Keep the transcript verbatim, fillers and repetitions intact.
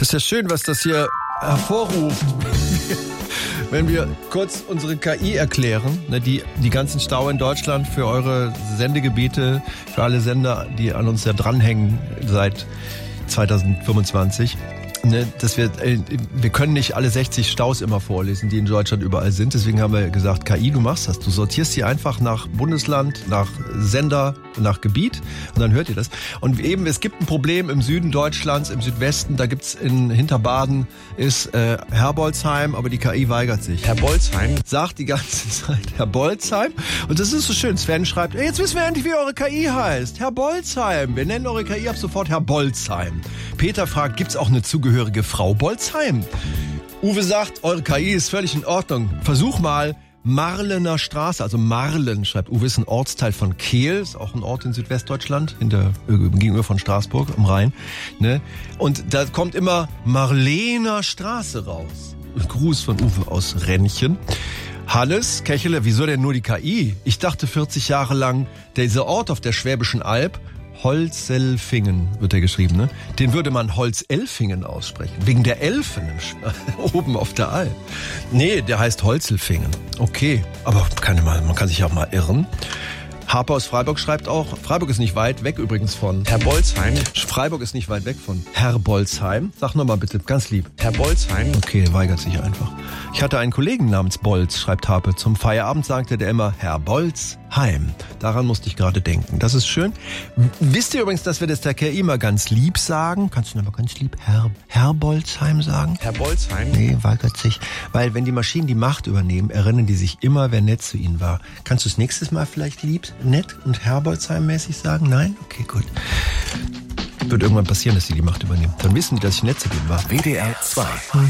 Das ist ja schön, was das hier hervorruft. Wenn wir kurz unsere K I erklären, ne, die, die ganzen Stau in Deutschland für eure Sendegebiete, für alle Sender, die an uns ja dranhängen seit zweitausendfünfundzwanzig. Ne, dass wir, wir können nicht alle sechzig Staus immer vorlesen, die in Deutschland überall sind. Deswegen haben wir gesagt, K I, du machst das. Du sortierst sie einfach nach Bundesland, nach Sender, nach Gebiet und dann hört ihr das. Und eben, es gibt ein Problem im Süden Deutschlands, im Südwesten, da gibt's in Hinterbaden ist äh, Herbolzheim, aber die K I weigert sich. Herbolzheim? Sagt die ganze Zeit Herbolzheim. Und das ist so schön. Sven schreibt, ey, jetzt wissen wir endlich, wie eure K I heißt. Herbolzheim. Wir nennen eure K I ab sofort Herbolzheim. Peter fragt, gibt's auch eine zugehörige Frau Bolzheim? Uwe sagt, eure K I ist völlig in Ordnung. Versuch mal Marlener Straße, also Marlen, schreibt Uwe, ist ein Ortsteil von Kehl, ist auch ein Ort in Südwestdeutschland, hinter, gegenüber von Straßburg am Rhein. Ne? Und da kommt immer Marlener Straße raus. Ein Gruß von Uwe aus Rennchen. Hannes Kechele, wieso denn nur die K I? Ich dachte vierzig Jahre lang, dieser Ort auf der Schwäbischen Alb, Holzelfingen wird er geschrieben, ne? Den würde man Holzelfingen aussprechen. Wegen der Elfen oben auf der Alp. Nee, der heißt Holzelfingen. Okay, aber kann man, man kann sich auch mal irren. Harper aus Freiburg schreibt auch, Freiburg ist nicht weit weg übrigens von Herbolzheim. Freiburg ist nicht weit weg von Herbolzheim. Sag nochmal bitte, ganz lieb. Herbolzheim. Okay, weigert sich einfach. Ich hatte einen Kollegen namens Bolz, schreibt Harpe. Zum Feierabend sagte der immer Herbolzheim. Daran musste ich gerade denken. Das ist schön. Wisst ihr übrigens, dass wir das der K I immer ganz lieb sagen? Kannst du noch mal ganz lieb Herr, Herbolzheim sagen? Herbolzheim? Nee, weigert sich. Weil wenn die Maschinen die Macht übernehmen, erinnern die sich immer, wer nett zu ihnen war. Kannst du es nächstes Mal vielleicht lieb, nett und Herbolzheim-mäßig sagen? Nein? Okay, gut. Wird irgendwann passieren, dass sie die Macht übernehmen. Dann wissen die, dass ich nett zu denen war. W D R zwei.